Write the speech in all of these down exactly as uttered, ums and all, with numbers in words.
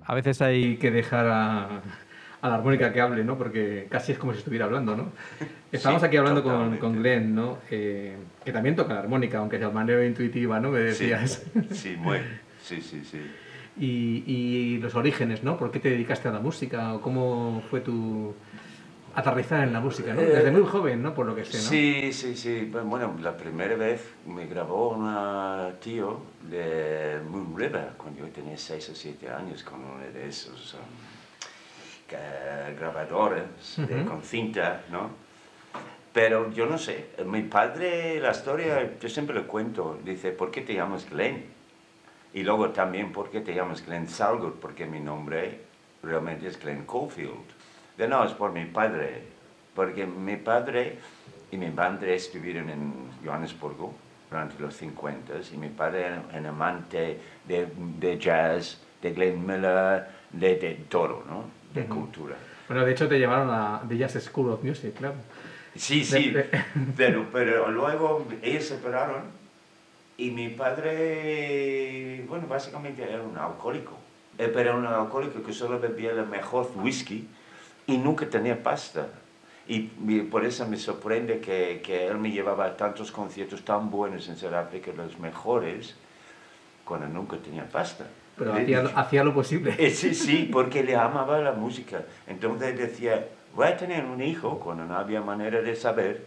A veces hay que dejar a, a la armónica que hable, ¿no? Porque casi es como si estuviera hablando, ¿no? Estamos Sí, aquí hablando con, totalmente. con Glenn, ¿no? Eh, que también toca la armónica, aunque sea de manera intuitiva, ¿no? Me Sí, decías. sí, muy. Sí, sí, sí. Y, y los orígenes, ¿no? ¿Por qué te dedicaste a la música? ¿O cómo fue tu aterrizar en la música, ¿no? Desde muy Eh, joven, ¿no? Por lo que sé, ¿no? sí, sí, sí. Bueno, la primera vez me grabó un tío de Moon River cuando yo tenía seis o siete años con uno de esos um, que- grabadores de, Ujú. con cinta, ¿no? Pero yo no sé, mi padre, la historia, yo siempre le cuento, dice, ¿por qué te llamas Glenn? Y luego también, ¿por qué te llamas Glenn Salgood? Porque mi nombre realmente es Glenn Caulfield. De no, es por mi padre. Porque mi padre y mi madre estuvieron en Johannesburgo durante los cincuenta y mi padre era un amante de, de jazz, de Glenn Miller, de, de todo, ¿no? De Ujú. cultura. Bueno, de hecho te llevaron a The Jazz School of Music, claro. Sí, De- sí, de- pero, pero luego ellos se separaron y mi padre, bueno, básicamente era un alcohólico. Eh, Pero era un alcohólico que solo bebía el mejor whisky y nunca tenía pasta. Y, y por eso me sorprende que, que él me llevaba a tantos conciertos tan buenos en Sudáfrica, los mejores, cuando nunca tenía pasta. pero Le he hacía, dicho, hacía lo posible. eh, sí, sí, porque le amaba la música. Entonces decía, voy a tener un hijo cuando no había manera de saber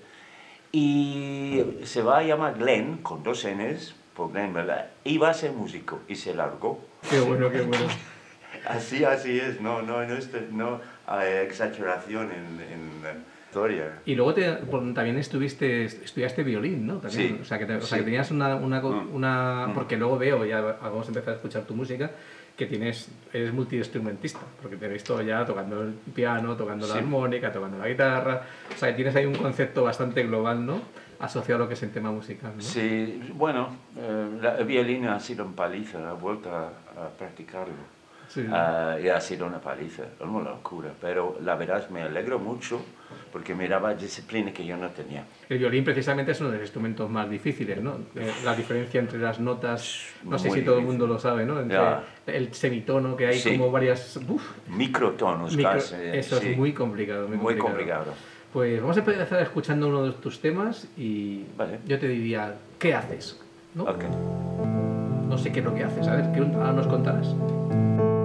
y se va a llamar Glenn, con dos N's, por Glenn Miller, y va a ser músico. Y se largó. Qué bueno, qué bueno. Así, así es, no, no, no, es- no hay exageración en, en la historia. Y luego te, por- también estuviste, estudiaste violín, ¿no? También, Sí, o sea, que te- o sea, que sí. tenías una, una, co- Mm, una- mm. porque luego veo, ya vamos a empezar a escuchar tu música, que tienes, eres multiinstrumentista, porque te he visto ya tocando el piano, tocando la Sí. armónica, tocando la guitarra, o sea, que tienes ahí un concepto bastante global, ¿no? Asociado a lo que es el tema musical, ¿no? Sí, bueno, eh, la- el violín ha sido una paliza, he vuelto a, a practicarlo. Sí, sí. Ah, y ha sido una paliza, una locura, pero la verdad es que me alegro mucho porque me daba disciplina que yo no tenía. El violín precisamente es uno de los instrumentos más difíciles, ¿no? Eh, la diferencia entre las notas, no sé Muy si todo el difícil. mundo lo sabe, ¿no? Entre Ya. el semitono, que hay Sí. como varias... uf, Microtonos micro- casi. eso sí. es muy complicado, muy Muy complicado. complicado. Pues vamos a empezar escuchando uno de tus temas y Vale. yo te diría, ¿qué haces? ¿No? Ok. No sé qué es lo que haces, a ver, ¿qué ahora nos contarás?